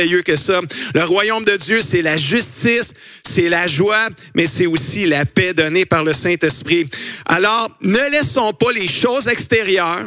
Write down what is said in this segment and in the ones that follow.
merveilleux que ça. Le royaume de Dieu, c'est la justice, c'est la joie, mais c'est aussi la paix donnée par le Saint-Esprit. Alors, ne laissons pas les choses extérieures,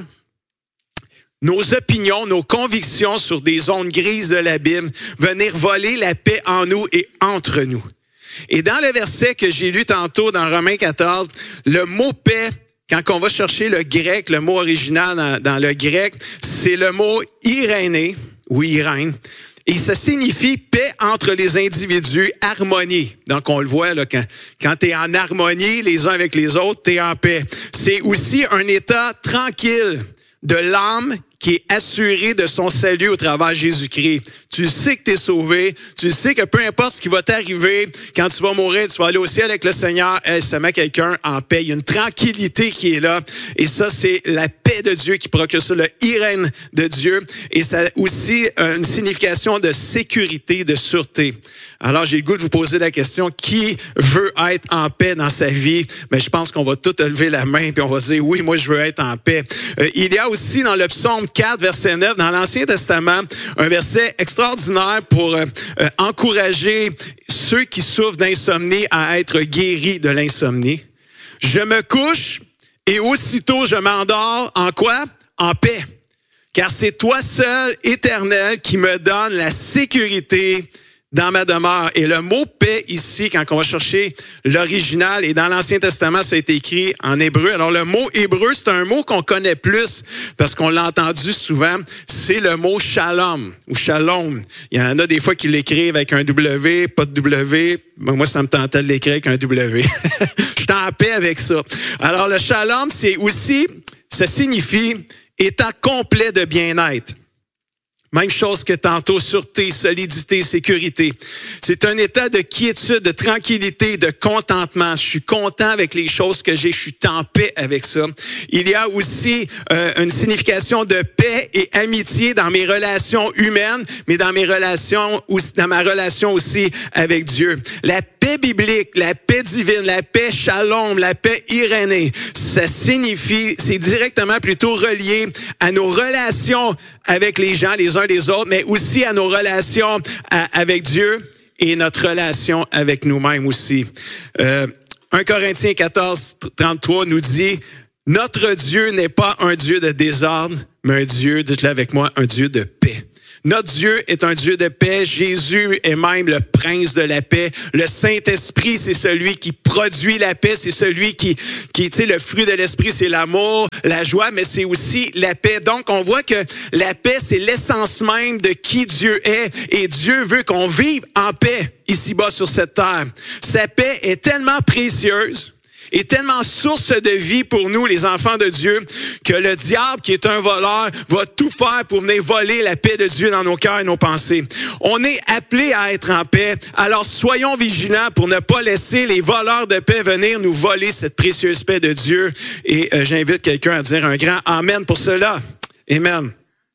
nos opinions, nos convictions sur des zones grises de la Bible, venir voler la paix en nous et entre nous. Et dans le verset que j'ai lu tantôt dans Romains 14, le mot paix, quand on va chercher le grec, le mot original dans le grec, c'est le mot iréné ou irène. Et ça signifie paix entre les individus, harmonie. Donc, on le voit, là, quand tu es en harmonie les uns avec les autres, tu es en paix. C'est aussi un état tranquille de l'âme qui est assuré de son salut au travers de Jésus-Christ. Tu sais que tu es sauvé, tu sais que peu importe ce qui va t'arriver, quand tu vas mourir, tu vas aller au ciel avec le Seigneur, ça met quelqu'un en paix. Il y a une tranquillité qui est là. Et ça, c'est la paix de Dieu qui procure ça, le irène de Dieu. Et ça a aussi une signification de sécurité, de sûreté. Alors, j'ai le goût de vous poser la question, qui veut être en paix dans sa vie? Mais je pense qu'on va tous lever la main puis on va dire, oui, moi, je veux être en paix. Il y a aussi dans le psaume 4, verset 9, dans l'Ancien Testament, un verset extraordinaire pour encourager ceux qui souffrent d'insomnie à être guéris de l'insomnie. Je me couche et aussitôt je m'endors en quoi? En paix. Car c'est toi seul, Éternel, qui me donne la sécurité dans ma demeure. Et le mot paix ici, quand on va chercher l'original, et dans l'Ancien Testament, ça a été écrit en hébreu. Alors le mot hébreu, c'est un mot qu'on connaît plus parce qu'on l'a entendu souvent. C'est le mot shalom ou shalom. Il y en a des fois qui l'écrivent avec un W, pas de W. Moi, ça me tentait de l'écrire avec un W. Je suis en paix avec ça. Alors le shalom, c'est aussi, ça signifie état complet de bien-être. Même chose que tantôt, sûreté, solidité, sécurité. C'est un état de quiétude, de tranquillité, de contentement. Je suis content avec les choses que j'ai, je suis en paix avec ça. Il y a aussi une signification de paix et amitié dans mes relations humaines, mais dans ma relation aussi avec Dieu. La paix biblique, la paix divine, la paix shalom, la paix irénée, ça signifie, c'est directement plutôt relié à nos relations avec les gens, les uns les autres, mais aussi à nos relations avec Dieu et notre relation avec nous-mêmes aussi. 1 Corinthiens 14, 33 nous dit, « Notre Dieu n'est pas un Dieu de désordre, mais un Dieu, dites-le avec moi, un Dieu de paix. » Notre Dieu est un Dieu de paix. Jésus est même le prince de la paix. Le Saint-Esprit, c'est celui qui produit la paix. C'est celui qui tu sais, le fruit de l'Esprit, c'est l'amour, la joie, mais c'est aussi la paix. Donc, on voit que la paix, c'est l'essence même de qui Dieu est. Et Dieu veut qu'on vive en paix ici-bas sur cette terre. Sa paix est tellement précieuse est tellement source de vie pour nous, les enfants de Dieu, que le diable, qui est un voleur, va tout faire pour venir voler la paix de Dieu dans nos cœurs et nos pensées. On est appelés à être en paix, alors soyons vigilants pour ne pas laisser les voleurs de paix venir nous voler cette précieuse paix de Dieu. Et j'invite quelqu'un à dire un grand amen pour cela. Amen.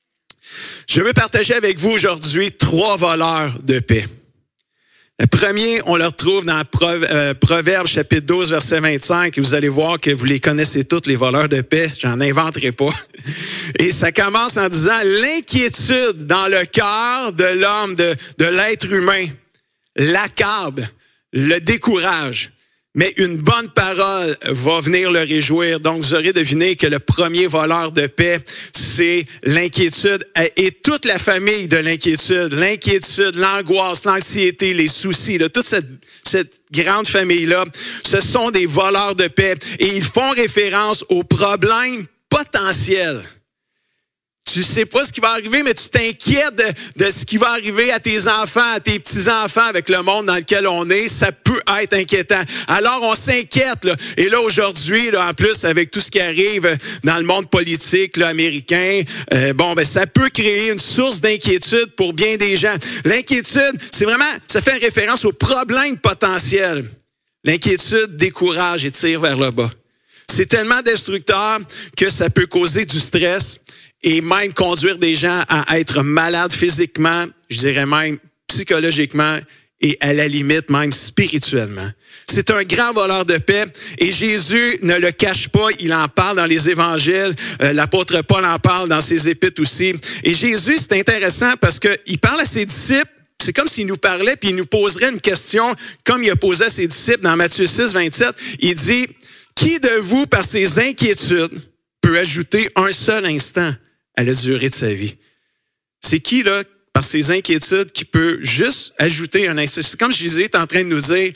Je veux partager avec vous aujourd'hui 3 voleurs de paix. Le premier, on le retrouve dans Proverbes chapitre 12, verset 25. Et vous allez voir que vous les connaissez tous, les voleurs de paix. J'en inventerai pas. Et ça commence en disant « L'inquiétude dans le cœur de l'homme, de l'être humain, l'accable, le décourage. Mais une bonne parole va venir le réjouir. » Donc, vous aurez deviné que le premier voleur de paix, c'est l'inquiétude et toute la famille de l'inquiétude. L'inquiétude, l'angoisse, l'anxiété, les soucis, là, toute cette grande famille-là, ce sont des voleurs de paix. Et ils font référence aux problèmes potentiels. Tu sais pas ce qui va arriver, mais tu t'inquiètes de ce qui va arriver à tes enfants, à tes petits-enfants avec le monde dans lequel on est. Ça peut être inquiétant. Alors, on s'inquiète, là. Et là, aujourd'hui, là, en plus, avec tout ce qui arrive dans le monde politique là, américain, ça peut créer une source d'inquiétude pour bien des gens. L'inquiétude, c'est vraiment, ça fait référence aux problèmes potentiels. L'inquiétude décourage et tire vers le bas. C'est tellement destructeur que ça peut causer du stress et même conduire des gens à être malades physiquement, je dirais même psychologiquement et à la limite même spirituellement. C'est un grand voleur de paix et Jésus ne le cache pas, il en parle dans les évangiles, l'apôtre Paul en parle dans ses épîtres aussi. Et Jésus, c'est intéressant parce qu'il parle à ses disciples, c'est comme s'il nous parlait puis il nous poserait une question comme il a posé à ses disciples dans Matthieu 6, 27. Il dit, qui de vous, par ses inquiétudes, peut ajouter un seul instant à la durée de sa vie? C'est qui, là, par ses inquiétudes, qui peut juste ajouter un instant? C'est comme Jésus est en train de nous dire,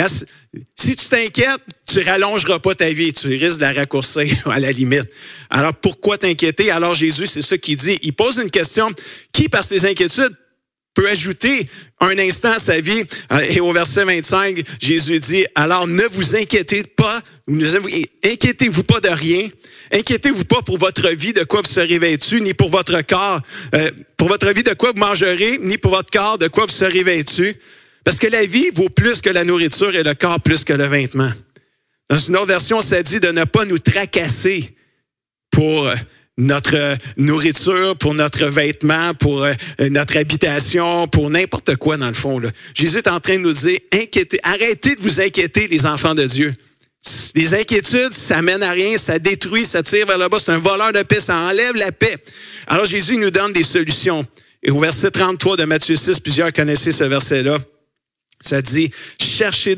si tu t'inquiètes, tu rallongeras pas ta vie, tu risques de la raccourcir à la limite. Alors, pourquoi t'inquiéter? Alors, Jésus, c'est ça qu'il dit. Il pose une question, qui, par ses inquiétudes, peut ajouter un instant à sa vie? Et au verset 25, Jésus dit, alors ne vous inquiétez pas, inquiétez-vous pas de rien, inquiétez-vous pas pour votre vie de quoi vous serez vêtu, ni pour votre corps, pour votre vie de quoi vous mangerez, ni pour votre corps de quoi vous serez vêtu. Parce que la vie vaut plus que la nourriture et le corps plus que le vêtement. Dans une autre version, ça dit de ne pas nous tracasser pour notre nourriture, pour notre vêtement, pour notre habitation, pour n'importe quoi dans le fond. Là. Jésus est en train de nous dire, arrêtez de vous inquiéter, les enfants de Dieu. Les inquiétudes, ça mène à rien, ça détruit, ça tire vers le bas, c'est un voleur de paix, ça enlève la paix. Alors Jésus nous donne des solutions. Et au verset 33 de Matthieu 6, plusieurs connaissez ce verset-là. Ça dit, cherchez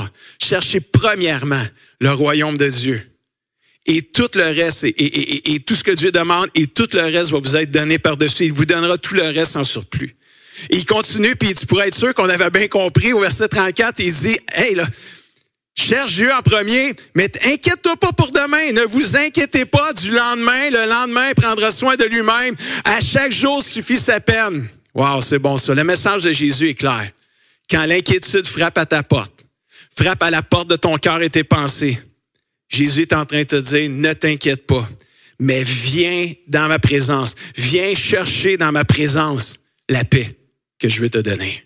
premièrement le royaume de Dieu. Et tout le reste, et tout ce que Dieu demande, et tout le reste va vous être donné par-dessus. Il vous donnera tout le reste en surplus. Et il continue, puis tu pourrais être sûr qu'on avait bien compris, au verset 34, il dit, hey là, cherche Dieu en premier, mais inquiète-toi pas pour demain. Ne vous inquiétez pas du lendemain. Le lendemain prendra soin de lui-même. À chaque jour suffit sa peine. Wow, c'est bon ça. Le message de Jésus est clair. Quand l'inquiétude frappe à ta porte, frappe à la porte de ton cœur et tes pensées, Jésus est en train de te dire, ne t'inquiète pas, mais viens dans ma présence. Viens chercher dans ma présence la paix que je veux te donner.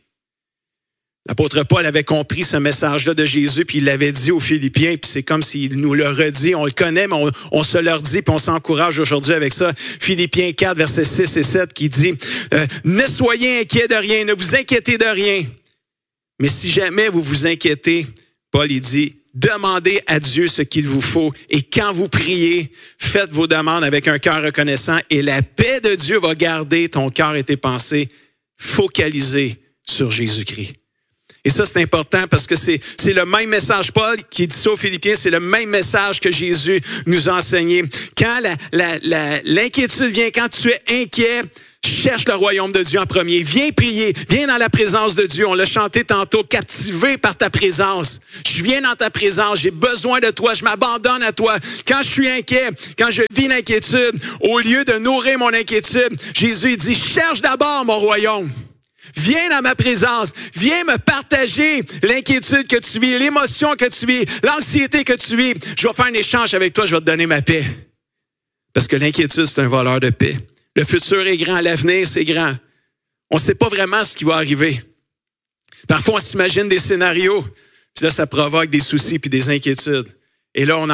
L'apôtre Paul avait compris ce message-là de Jésus, puis il l'avait dit aux Philippiens, puis c'est comme s'il nous le redit. On le connaît, mais on se le redit, puis on s'encourage aujourd'hui avec ça. Philippiens 4, versets 6 et 7, qui dit, ne soyez inquiets de rien, ne vous inquiétez de rien. Mais si jamais vous vous inquiétez, Paul, il dit, demandez à Dieu ce qu'il vous faut. Et quand vous priez, faites vos demandes avec un cœur reconnaissant et la paix de Dieu va garder ton cœur et tes pensées focalisés sur Jésus-Christ. Et ça, c'est important parce que c'est le même message, Paul, qui dit ça aux Philippiens, c'est le même message que Jésus nous a enseigné. Quand l'inquiétude vient, quand tu es inquiet, cherche le royaume de Dieu en premier. Viens prier, viens dans la présence de Dieu. On l'a chanté tantôt, captivé par ta présence. Je viens dans ta présence, j'ai besoin de toi, je m'abandonne à toi. Quand je suis inquiet, quand je vis l'inquiétude, au lieu de nourrir mon inquiétude, Jésus dit, cherche d'abord mon royaume. Viens dans ma présence, viens me partager l'inquiétude que tu vis, l'émotion que tu vis, l'anxiété que tu vis. Je vais faire un échange avec toi, je vais te donner ma paix. Parce que l'inquiétude, c'est un voleur de paix. Le futur est grand, l'avenir, c'est grand. On ne sait pas vraiment ce qui va arriver. Parfois, on s'imagine des scénarios, puis là, ça provoque des soucis puis des inquiétudes. Et là,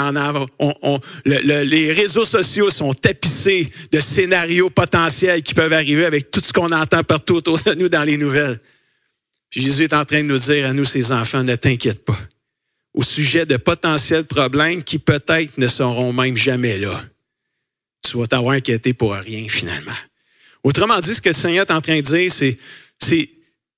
les réseaux sociaux sont tapissés de scénarios potentiels qui peuvent arriver avec tout ce qu'on entend partout autour de nous dans les nouvelles. Puis Jésus est en train de nous dire à nous, ses enfants, ne t'inquiète pas. Au sujet de potentiels problèmes qui peut-être ne seront même jamais là. Tu vas t'avoir inquiété pour rien, finalement. Autrement dit, ce que le Seigneur est en train de dire, c'est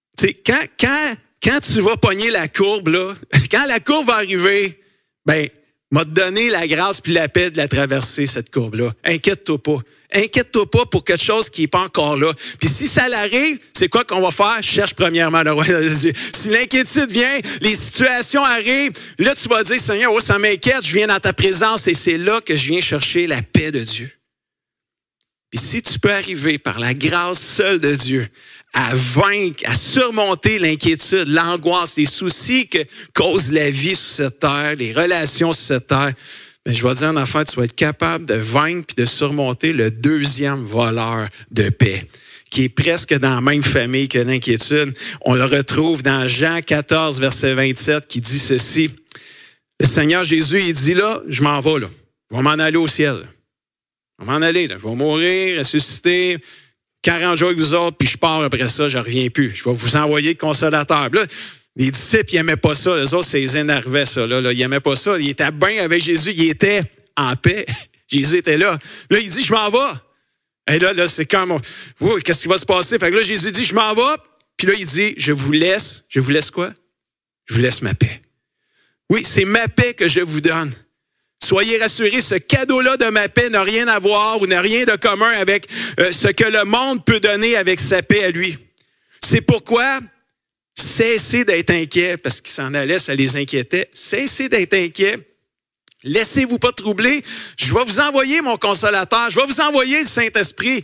quand tu vas pogner la courbe, là, quand la courbe va arriver, ben, m'a donné la grâce puis la paix de la traverser, cette courbe-là. Inquiète-toi pas. Inquiète-toi pas pour quelque chose qui n'est pas encore là. Puis si ça l'arrive, c'est quoi qu'on va faire? Cherche premièrement le royaume de Dieu. Si l'inquiétude vient, les situations arrivent, là tu vas dire, Seigneur, oh, ça m'inquiète, je viens dans ta présence et c'est là que je viens chercher la paix de Dieu. Puis si tu peux arriver par la grâce seule de Dieu à vaincre, à surmonter l'inquiétude, l'angoisse, les soucis que cause la vie sur cette terre, les relations sur cette terre, mais je vais dire en enfant, tu vas être capable de vaincre puis de surmonter le deuxième voleur de paix, qui est presque dans la même famille que l'inquiétude. On le retrouve dans Jean 14, verset 27, qui dit ceci. Le Seigneur Jésus, il dit là, je m'en vais là. Je vais m'en aller au ciel. Je vais m'en aller là. Je vais mourir, ressusciter. 40 jours avec vous autres, puis je pars après ça, je ne reviens plus. Je vais vous envoyer le consolateur. Puis là, les disciples, ils n'aimaient pas ça. Les autres, ça les énervait, ça. Là. Ils n'aimaient pas ça. Ils étaient bien avec Jésus. Ils étaient en paix. Jésus était là. Là, il dit, je m'en vais. Et là c'est comme, oui, qu'est-ce qui va se passer? Fait que là, Jésus dit, je m'en vais. Puis là, il dit, je vous laisse quoi? Je vous laisse ma paix. Oui, c'est ma paix que je vous donne. Soyez rassurés, ce cadeau-là de ma paix n'a rien à voir ou n'a rien de commun avec ce que le monde peut donner avec sa paix à lui. C'est pourquoi cessez d'être inquiets, parce qu'ils s'en allaient, ça les inquiétait. Cessez d'être inquiets. Laissez-vous pas troubler. Je vais vous envoyer mon consolateur. Je vais vous envoyer le Saint-Esprit.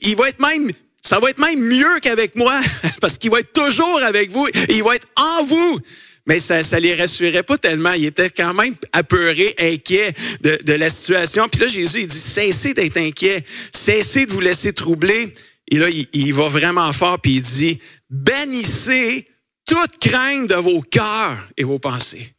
Ça va être même mieux qu'avec moi, parce qu'il va être toujours avec vous. Et il va être en vous. Mais ça les rassurait pas tellement. Ils étaient quand même apeurés, inquiets de la situation. Puis là, Jésus, il dit, cessez d'être inquiets. Cessez de vous laisser troubler. Et là, il va vraiment fort, puis il dit, bannissez toute crainte de vos cœurs et vos pensées.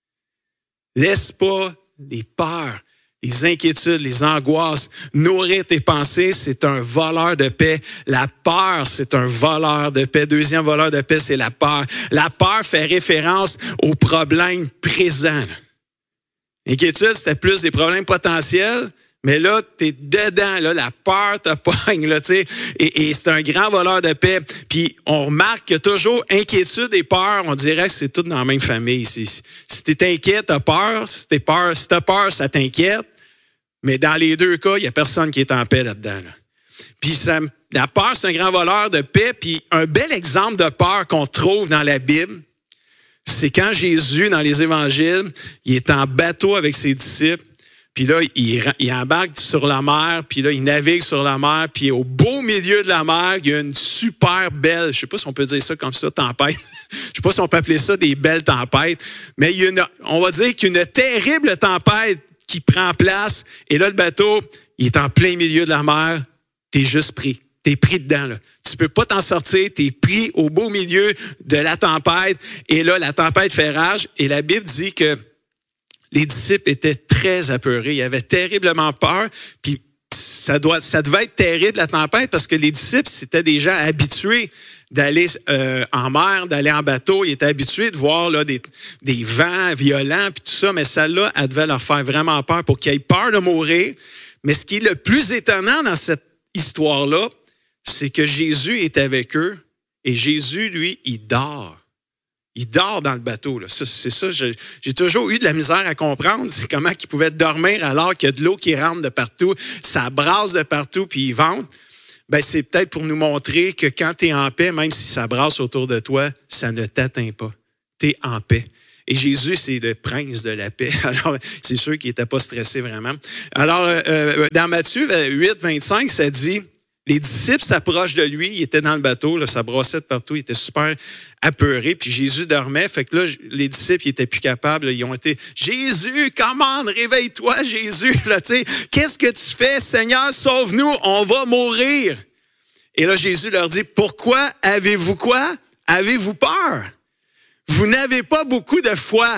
Laisse pas les peurs, les inquiétudes, les angoisses nourrir tes pensées. C'est un voleur de paix. La peur, c'est un voleur de paix. Deuxième voleur de paix, c'est la peur. La peur fait référence aux problèmes présents. L'inquiétude, c'était plus des problèmes potentiels. Mais là, tu es dedans, là, la peur te pogne, là, tu sais, et c'est un grand voleur de paix. Puis on remarque qu'il y a toujours inquiétude et peur, on dirait que c'est tout dans la même famille. Si tu es inquiet, tu as peur. Si tu as peur, ça t'inquiète. Mais dans les deux cas, il n'y a personne qui est en paix là-dedans. Là. Puis la peur, c'est un grand voleur de paix. Puis un bel exemple de peur qu'on trouve dans la Bible, c'est quand Jésus, dans les évangiles, il est en bateau avec ses disciples. Puis là, il embarque sur la mer, puis là, il navigue sur la mer, puis au beau milieu de la mer, il y a une super belle, je sais pas si on peut dire ça comme ça, tempête. Je sais pas si on peut appeler ça des belles tempêtes, mais on va dire qu'il y a une terrible tempête qui prend place. Et là, le bateau, il est en plein milieu de la mer. T'es juste pris. T'es pris dedans, là. Tu peux pas t'en sortir. T'es pris au beau milieu de la tempête. Et là, la tempête fait rage. Et la Bible dit que les disciples étaient très apeurés. Ils avaient terriblement peur. Puis ça devait être terrible, la tempête, parce que les disciples, c'était des gens habitués d'aller en mer, d'aller en bateau. Ils étaient habitués de voir là, des vents violents, puis tout ça. Mais celle-là, elle devait leur faire vraiment peur pour qu'ils aient peur de mourir. Mais ce qui est le plus étonnant dans cette histoire-là, c'est que Jésus est avec eux. Et Jésus, lui, il dort. Il dort dans le bateau. Là. C'est ça, j'ai toujours eu de la misère à comprendre. C'est comment il pouvait dormir alors qu'il y a de l'eau qui rentre de partout, ça brasse de partout, puis il vente. Ben, c'est peut-être pour nous montrer que quand tu es en paix, même si ça brasse autour de toi, ça ne t'atteint pas. Tu es en paix. Et Jésus, c'est le prince de la paix. Alors, c'est sûr qu'il n'était pas stressé vraiment. Alors, dans Matthieu 8, 25, ça dit... Les disciples s'approchent de lui, il était dans le bateau, là, ça brassait de partout, il était super apeuré, puis Jésus dormait, fait que là, les disciples, ils étaient plus capables, là, ils ont été, Jésus, commande, réveille-toi, Jésus, là, tu sais, qu'est-ce que tu fais, Seigneur, sauve-nous, on va mourir. Et là, Jésus leur dit, pourquoi avez-vous quoi? Avez-vous peur? Vous n'avez pas beaucoup de foi.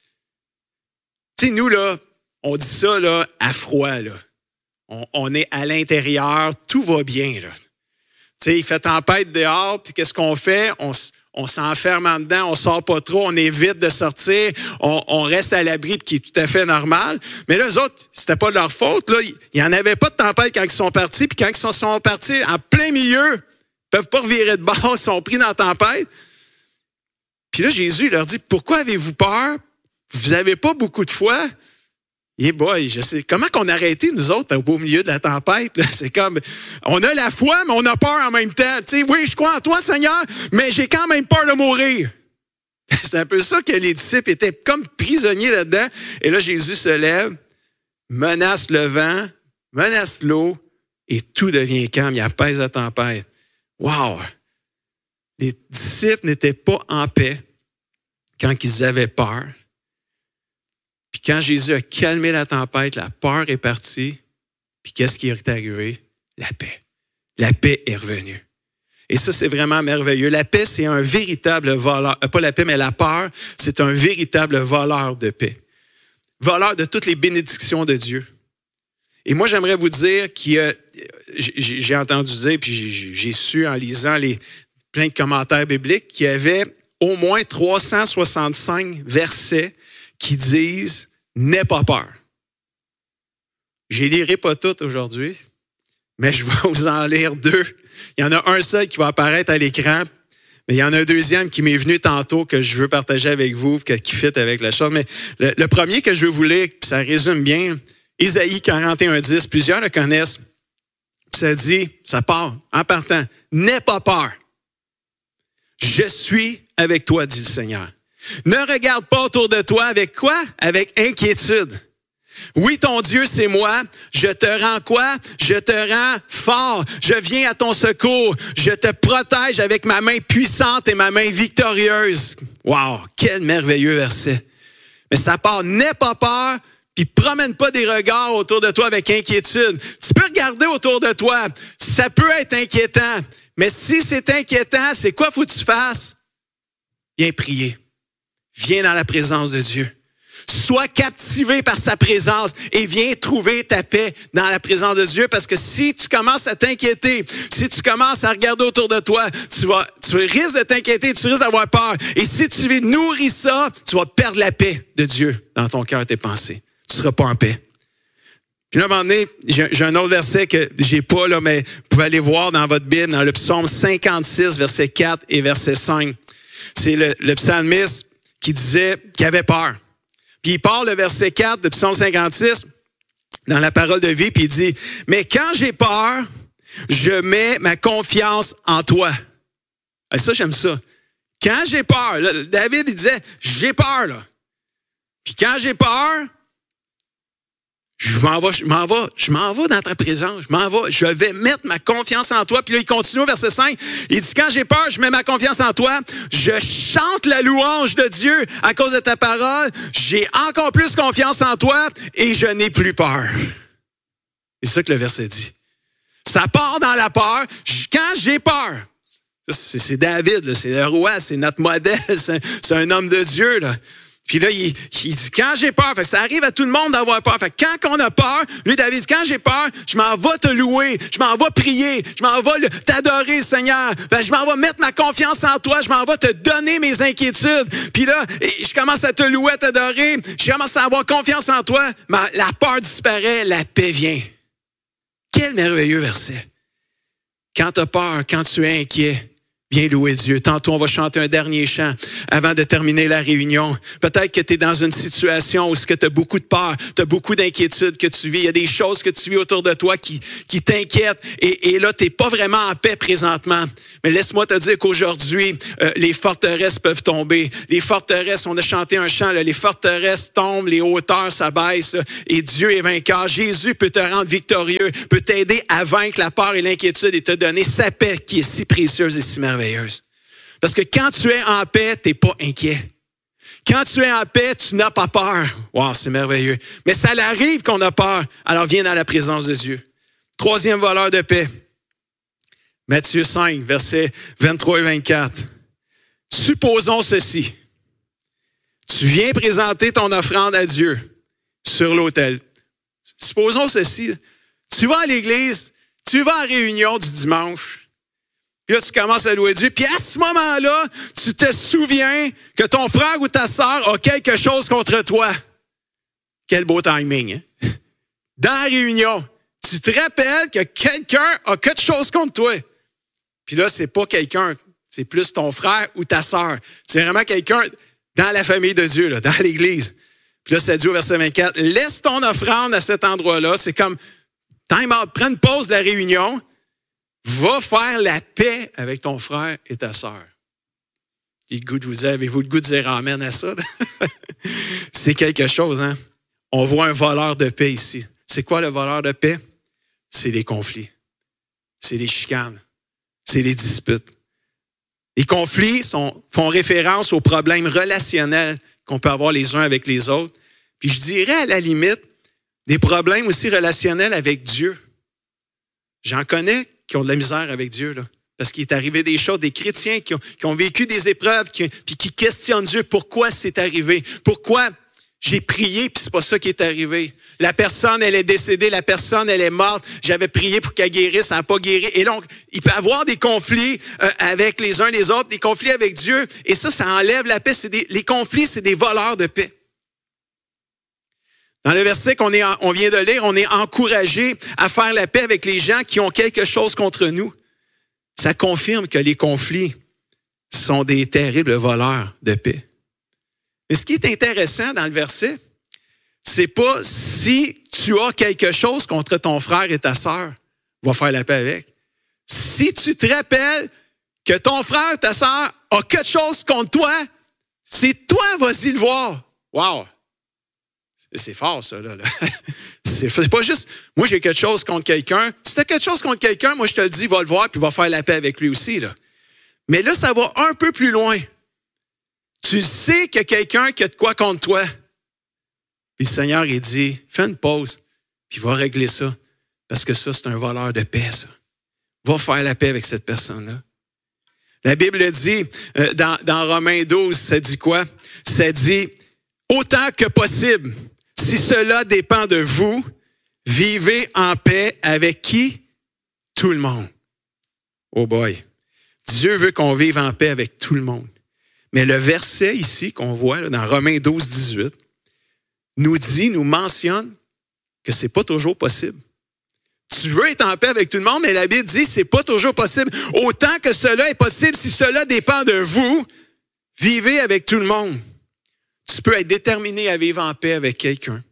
Tu sais, nous, là, on dit ça, là, à froid, là. On est à l'intérieur, tout va bien. Là. Tu sais, il fait tempête dehors, puis qu'est-ce qu'on fait? On s'enferme en dedans, on sort pas trop, on évite de sortir, on reste à l'abri, qui est tout à fait normal. Mais là, eux autres, c'était pas de leur faute. Là. Il n'y en avait pas de tempête quand ils sont partis, puis quand ils sont partis en plein milieu, ils peuvent pas revirer de bord, ils sont pris dans la tempête. Puis là, Jésus leur dit, pourquoi avez-vous peur? Vous n'avez pas beaucoup de foi? Yeah boy, je sais. Comment qu'on a arrêté, nous autres, au beau milieu de la tempête? Là? C'est comme, on a la foi, mais on a peur en même temps. Tu sais, oui, je crois en toi, Seigneur, mais j'ai quand même peur de mourir. C'est un peu ça que les disciples étaient comme prisonniers là-dedans. Et là, Jésus se lève, menace le vent, menace l'eau, et tout devient calme. Il apaise la tempête. Wow! Les disciples n'étaient pas en paix quand ils avaient peur. Puis quand Jésus a calmé la tempête, la peur est partie. Puis qu'est-ce qui est arrivé? La paix. La paix est revenue. Et ça, c'est vraiment merveilleux. La paix, c'est un véritable voleur. Pas la paix, mais la peur, c'est un véritable voleur de paix. Voleur de toutes les bénédictions de Dieu. Et moi, j'aimerais vous dire qu'il y a j'ai entendu dire, puis j'ai su en lisant plein de commentaires bibliques, qu'il y avait au moins 365 versets qui disent « N'aie pas peur ». Je ne les lirai pas toutes aujourd'hui, mais je vais vous en lire 2. Il y en a un seul qui va apparaître à l'écran, mais il y en a un deuxième qui m'est venu tantôt que je veux partager avec vous, qui fit avec la chose. Mais le premier que je veux vous lire, ça résume bien, Ésaïe 41:10, plusieurs le connaissent. Ça dit, ça part en partant, « N'aie pas peur. Je suis avec toi, dit le Seigneur. Ne regarde pas autour de toi avec quoi? Avec inquiétude. Oui, ton Dieu, c'est moi. Je te rends quoi? Je te rends fort. Je viens à ton secours. Je te protège avec ma main puissante et ma main victorieuse. » Wow, quel merveilleux verset. Mais ça part, n'aie pas peur, puis promène pas des regards autour de toi avec inquiétude. Tu peux regarder autour de toi. Ça peut être inquiétant. Mais si c'est inquiétant, c'est quoi faut que tu fasses? Viens prier. Viens dans la présence de Dieu. Sois captivé par sa présence et viens trouver ta paix dans la présence de Dieu, parce que si tu commences à t'inquiéter, si tu commences à regarder autour de toi, tu risques de t'inquiéter, tu risques d'avoir peur. Et si tu nourris ça, tu vas perdre la paix de Dieu dans ton cœur et tes pensées. Tu ne seras pas en paix. Puis là, à un moment donné, j'ai un autre verset que j'ai pas, là, mais vous pouvez aller voir dans votre Bible, dans le psaume 56, verset 4 et verset 5. C'est le psalmiste qui disait qu'il avait peur. Puis il parle le verset 4 de psaume 56 dans la parole de vie, puis il dit, « Mais quand j'ai peur, je mets ma confiance en toi. » Et ça, j'aime ça. Quand j'ai peur, là, David, il disait, « J'ai peur, là. » Puis quand j'ai peur, je m'en vais dans ta présence, je vais mettre ma confiance en toi. Puis là, il continue au verset 5, il dit, quand j'ai peur, je mets ma confiance en toi, je chante la louange de Dieu à cause de ta parole, j'ai encore plus confiance en toi et je n'ai plus peur. C'est ça que le verset dit. Ça part dans la peur, quand j'ai peur. C'est David, là, c'est le roi, c'est notre modèle, c'est un homme de Dieu, là. Puis là, il dit, quand j'ai peur, fait que ça arrive à tout le monde d'avoir peur. Fait que quand on a peur, lui, David dit, quand j'ai peur, je m'en vais te louer, je m'en vais prier, je m'en vais t'adorer, Seigneur. Ben, je m'en vais mettre ma confiance en toi, je m'en vais te donner mes inquiétudes. Puis là, je commence à te louer, à t'adorer, je commence à avoir confiance en toi, mais la peur disparaît, la paix vient. Quel merveilleux verset. Quand tu as peur, quand tu es inquiet, viens louer Dieu. Tantôt, on va chanter un dernier chant avant de terminer la réunion. Peut-être que tu es dans une situation où tu as beaucoup de peur, tu as beaucoup d'inquiétudes que tu vis. Il y a des choses que tu vis autour de toi qui t'inquiètent. Et là, tu n'es pas vraiment en paix présentement. Mais laisse-moi te dire qu'aujourd'hui, les forteresses peuvent tomber. Les forteresses, on a chanté un chant, là, les forteresses tombent, les hauteurs s'abaissent, et Dieu est vainqueur. Jésus peut te rendre victorieux, peut t'aider à vaincre la peur et l'inquiétude et te donner sa paix qui est si précieuse et si merveilleuse. Parce que quand tu es en paix, tu n'es pas inquiet. Quand tu es en paix, tu n'as pas peur. Wow, c'est merveilleux. Mais ça arrive qu'on a peur. Alors viens dans la présence de Dieu. Troisième voleur de paix. Matthieu 5, versets 23 et 24. Supposons ceci. Tu viens présenter ton offrande à Dieu sur l'autel. Supposons ceci. Tu vas à l'église, tu vas à la réunion du dimanche. Puis là, tu commences à louer Dieu. Puis à ce moment-là, tu te souviens que ton frère ou ta sœur a quelque chose contre toi. Quel beau timing, hein? Dans la réunion, tu te rappelles que quelqu'un a quelque chose contre toi. Puis là, c'est pas quelqu'un, c'est plus ton frère ou ta sœur. C'est vraiment quelqu'un dans la famille de Dieu, là, dans l'Église. Puis là, ça dit au verset 24, laisse ton offrande à cet endroit-là. C'est comme, time out, prends une pause de la réunion. Va faire la paix avec ton frère et ta sœur. Avez-vous le goût de dire amen à ça? C'est quelque chose, hein? On voit un voleur de paix ici. C'est quoi le voleur de paix? C'est les conflits. C'est les chicanes. C'est les disputes. Les conflits font référence aux problèmes relationnels qu'on peut avoir les uns avec les autres. Puis je dirais à la limite, des problèmes aussi relationnels avec Dieu. J'en connais qui ont de la misère avec Dieu, là. Parce qu'il est arrivé des choses, des chrétiens qui ont vécu des épreuves, puis qui questionnent Dieu. Pourquoi c'est arrivé? Pourquoi j'ai prié, puis c'est pas ça qui est arrivé? la personne, elle est décédée, la personne, elle est morte, j'avais prié pour qu'elle guérisse, elle n'a pas guéri. Et donc, il peut y avoir des conflits avec les uns les autres, des conflits avec Dieu, et ça enlève la paix. Les conflits, c'est des voleurs de paix. Dans le verset qu'on vient de lire, on est encouragé à faire la paix avec les gens qui ont quelque chose contre nous. Ça confirme que les conflits sont des terribles voleurs de paix. Mais ce qui est intéressant dans le verset, c'est pas si tu as quelque chose contre ton frère et ta sœur, va faire la paix avec. Si tu te rappelles que ton frère, ta sœur a quelque chose contre toi, c'est toi, vas-y le voir. Wow! C'est fort, ça, là. C'est pas juste, moi, j'ai quelque chose contre quelqu'un. Si tu as quelque chose contre quelqu'un, moi, je te le dis, va le voir, puis va faire la paix avec lui aussi, là. Mais là, ça va un peu plus loin. Tu sais qu'il y a quelqu'un qui a de quoi contre toi. Puis le Seigneur, il dit, fais une pause, puis va régler ça. Parce que ça, c'est un voleur de paix, ça. Va faire la paix avec cette personne-là. La Bible dit, dans Romains 12, ça dit quoi? Ça dit, autant que possible, si cela dépend de vous, vivez en paix avec qui? Tout le monde. Oh boy. Dieu veut qu'on vive en paix avec tout le monde. Mais le verset ici qu'on voit là, dans Romains 12, 18, nous mentionne que c'est pas toujours possible. Tu veux être en paix avec tout le monde, mais la Bible dit que c'est pas toujours possible. Autant que cela est possible, si cela dépend de vous, vivez avec tout le monde. Tu peux être déterminé à vivre en paix avec quelqu'un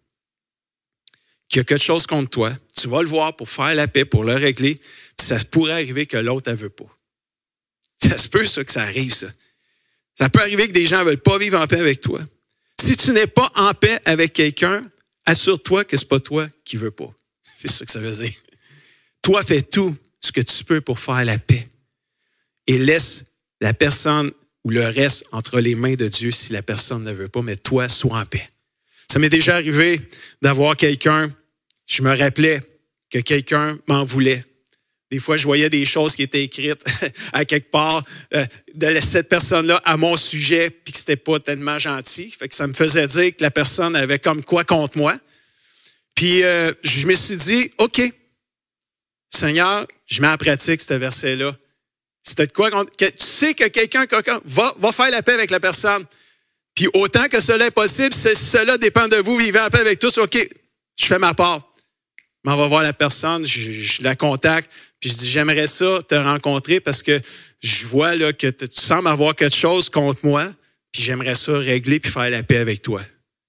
qui a quelque chose contre toi. Tu vas le voir pour faire la paix, pour le régler. Puis ça pourrait arriver que l'autre ne veut pas. Ça se peut, ça, que ça arrive, ça. Ça peut arriver que des gens ne veulent pas vivre en paix avec toi. Si tu n'es pas en paix avec quelqu'un, assure-toi que ce n'est pas toi qui ne veux pas. C'est ça que ça veut dire. Toi, fais tout ce que tu peux pour faire la paix. Et laisse la personne ou le reste entre les mains de Dieu si la personne ne veut pas, mais toi, sois en paix. Ça m'est déjà arrivé d'avoir quelqu'un, je me rappelais que quelqu'un m'en voulait. Des fois, je voyais des choses qui étaient écrites à quelque part de cette personne-là à mon sujet, puis que c'était pas tellement gentil. Fait que ça me faisait dire que la personne avait comme quoi contre moi. Puis je me suis dit, OK, Seigneur, je mets en pratique ce verset-là. C'était de quoi? Tu sais que quelqu'un va faire la paix avec la personne. Puis autant que cela est possible, si cela dépend de vous, vivez en paix avec tous, OK, je fais ma part. Mais on va voir la personne, je la contacte, puis je dis, j'aimerais ça te rencontrer parce que je vois là, que tu sembles avoir quelque chose contre moi, puis j'aimerais ça régler puis faire la paix avec toi.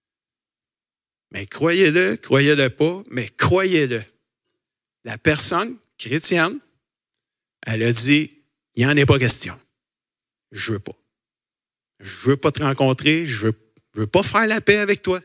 Mais croyez-le pas, mais croyez-le. La personne chrétienne, elle a dit, il n'y en est pas question. Je veux pas. Je veux pas te rencontrer. Je veux pas faire la paix avec toi.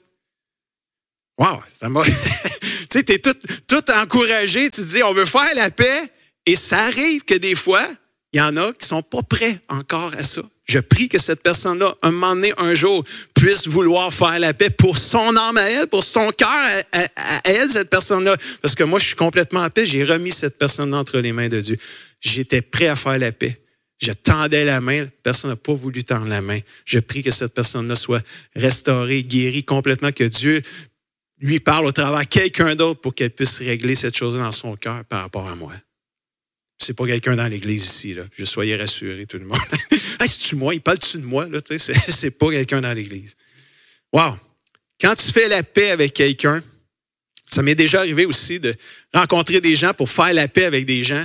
Wow, ça m'a... tu sais, t'es tout encouragé. Tu te dis, on veut faire la paix. Et ça arrive que des fois, il y en a qui sont pas prêts encore à ça. Je prie que cette personne-là, un moment donné, un jour, puisse vouloir faire la paix pour son âme à elle, pour son cœur à elle, cette personne-là. Parce que moi, je suis complètement en paix. J'ai remis cette personne-là entre les mains de Dieu. J'étais prêt à faire la paix. Je tendais la main. Personne n'a pas voulu tendre la main. Je prie que cette personne-là soit restaurée, guérie complètement, que Dieu lui parle au travers quelqu'un d'autre pour qu'elle puisse régler cette chose dans son cœur par rapport à moi. C'est pas quelqu'un dans l'église ici, là. Je soyez rassurés, tout le monde. Hey, c'est-tu moi? Il parle-tu de moi? Là? C'est pas quelqu'un dans l'église. Wow! Quand tu fais la paix avec quelqu'un, ça m'est déjà arrivé aussi de rencontrer des gens pour faire la paix avec des gens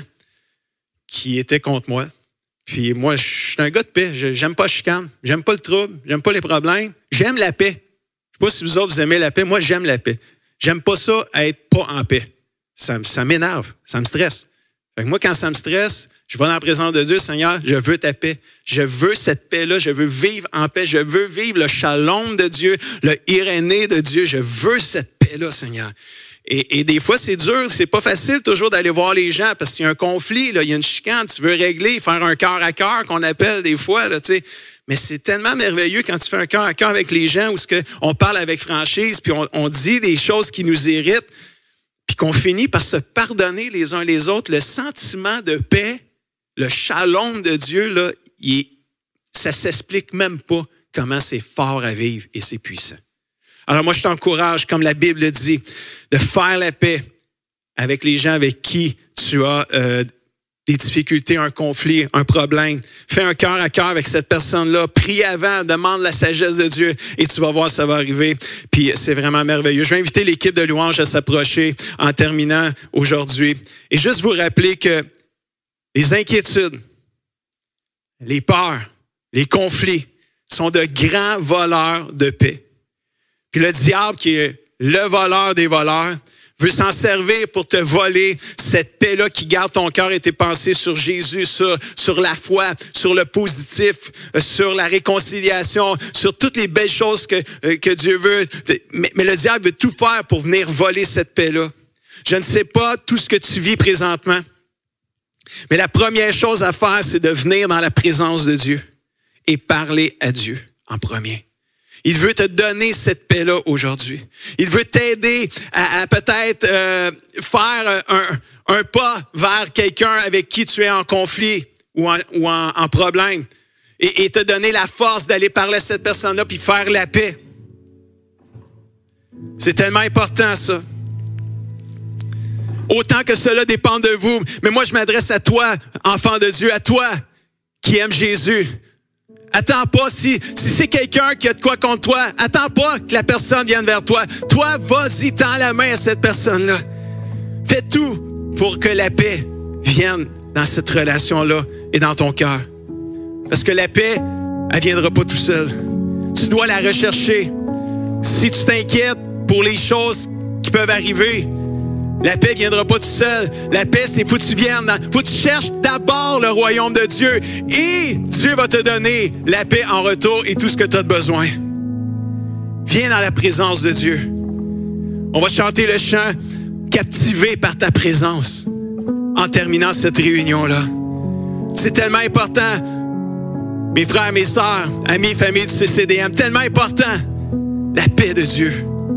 qui étaient contre moi. Puis moi, je suis un gars de paix. J'aime pas le chicane. J'aime pas le trouble. J'aime pas les problèmes. J'aime la paix. Je sais pas si vous autres, vous aimez la paix. Moi, j'aime la paix. J'aime pas ça, être pas en paix. Ça m'énerve. Ça me stresse. Fait que moi, quand ça me stresse, je vais dans la présence de Dieu. Seigneur, je veux ta paix. Je veux cette paix-là. Je veux vivre en paix. Je veux vivre le shalom de Dieu, le Irénée de Dieu. Je veux cette paix-là, Seigneur. Et des fois, c'est dur, c'est pas facile toujours d'aller voir les gens parce qu'il y a un conflit, là, il y a une chicane, tu veux régler, faire un cœur à cœur qu'on appelle des fois, là, tu sais. Mais c'est tellement merveilleux quand tu fais un cœur à cœur avec les gens où on parle avec franchise, puis on dit des choses qui nous irritent, puis qu'on finit par se pardonner les uns les autres. Le sentiment de paix, le shalom de Dieu, là, ça s'explique même pas comment c'est fort à vivre et c'est puissant. Alors moi, je t'encourage, comme la Bible dit, de faire la paix avec les gens avec qui tu as des difficultés, un conflit, un problème. Fais un cœur à cœur avec cette personne-là. Prie avant, demande la sagesse de Dieu et tu vas voir, ça va arriver. Puis c'est vraiment merveilleux. Je vais inviter l'équipe de louange à s'approcher en terminant aujourd'hui. Et juste vous rappeler que les inquiétudes, les peurs, les conflits sont de grands voleurs de paix. Puis le diable, qui est le voleur des voleurs, veut s'en servir pour te voler cette paix-là qui garde ton cœur et tes pensées sur Jésus, sur la foi, sur le positif, sur la réconciliation, sur toutes les belles choses que Dieu veut. Mais le diable veut tout faire pour venir voler cette paix-là. Je ne sais pas tout ce que tu vis présentement, mais la première chose à faire, c'est de venir dans la présence de Dieu et parler à Dieu en premier. Il veut te donner cette paix-là aujourd'hui. Il veut t'aider à peut-être faire un pas vers quelqu'un avec qui tu es en conflit ou en problème et te donner la force d'aller parler à cette personne-là puis faire la paix. C'est tellement important, ça. Autant que cela dépend de vous. Mais moi, je m'adresse à toi, enfant de Dieu, à toi qui aime Jésus. Attends pas, si c'est quelqu'un qui a de quoi contre toi, attends pas que la personne vienne vers toi. Toi, vas-y, tends la main à cette personne-là. Fais tout pour que la paix vienne dans cette relation-là et dans ton cœur. Parce que la paix, elle viendra pas tout seul. Tu dois la rechercher. Si tu t'inquiètes pour les choses qui peuvent arriver, la paix viendra pas tout seul. La paix, c'est faut que tu viennes. Faut que tu cherches d'abord le royaume de Dieu. Et Dieu va te donner la paix en retour et tout ce que tu as besoin. Viens dans la présence de Dieu. On va chanter le chant « Captivé par ta présence » en terminant cette réunion-là. C'est tellement important, mes frères, mes sœurs, amis, famille du CCDM, tellement important, la paix de Dieu.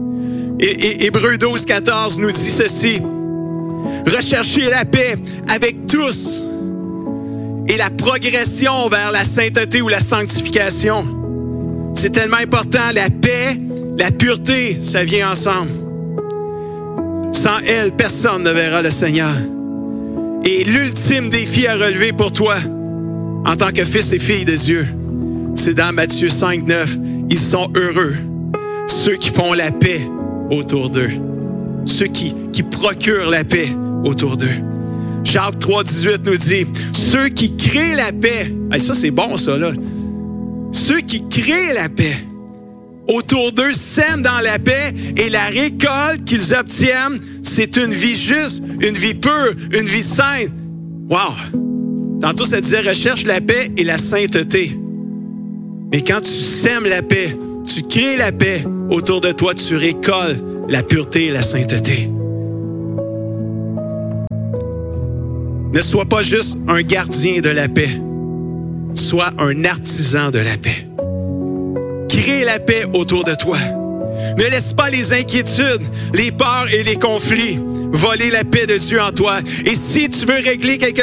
Et Hébreux 12, 14 nous dit ceci. Recherchez la paix avec tous et la progression vers la sainteté ou la sanctification. C'est tellement important. La paix, la pureté, ça vient ensemble. Sans elle, personne ne verra le Seigneur. Et l'ultime défi à relever pour toi, en tant que fils et fille de Dieu, c'est dans Matthieu 5, 9. Ils sont heureux, ceux qui font la paix autour d'eux. Ceux qui procurent la paix autour d'eux. Jacques 3, 18 nous dit, ceux qui créent la paix, et ça c'est bon ça là, ceux qui créent la paix autour d'eux sèment dans la paix et la récolte qu'ils obtiennent, c'est une vie juste, une vie pure, une vie sainte. Wow! Tantôt ça disait recherche la paix et la sainteté. Mais quand tu sèmes la paix, tu crées la paix autour de toi, tu récoltes la pureté et la sainteté. Ne sois pas juste un gardien de la paix. Sois un artisan de la paix. Crée la paix autour de toi. Ne laisse pas les inquiétudes, les peurs et les conflits voler la paix de Dieu en toi. Et si tu veux régler quelque